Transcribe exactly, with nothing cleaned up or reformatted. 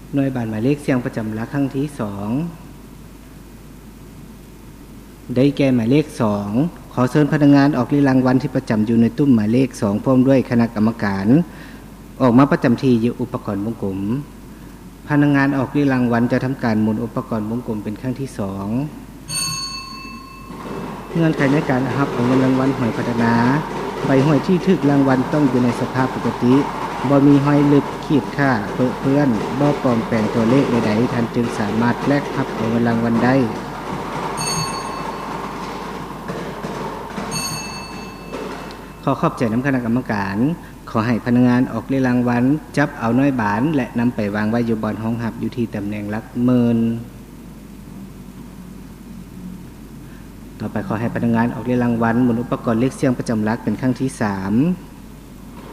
หน่วยบานหมายเลขเสียงประจำหลักครั้งที่สองได้แก่หมายเลขสองขอเชิญพนักงานออกลีรางวัลที่ประจำอยู่ในตุ้มหมายเลขสองพร้อมด้วยคณะกรรมการออกมาประจำที่อยู่อุปกรณ์วงกลมพนักงานออกลีรางวัลจะทำการหมุนอุปกรณ์วงกลมเป็นครั้งที่สองเงื่อนไขในการรับของเงินรางวัลหวยพัฒนาใบหวยที่ถึกรางวัลต้องอยู่ในสภาพปกติบ่มีห้อยลึกขีดค่าเปื้อเปื้อนบ่ปลอมแปลงตัวเลขใดๆท่านจึงสามารถแลกรับของเงินรางวัลได้ขอขอบใจน้ำคณะกรรมการขอให้พนักงานออกเลขรางวัลจับเอาน้อยบานและนำไปวางไว้อยู่บนห้องหับอยู่ที่ตำแหน่งหลักหมื่นต่อไปขอให้พนักงานออกเลขรางวัลหมุนอุปกรณ์เลขเสียงประจำหลักเป็นครั้งที่สาม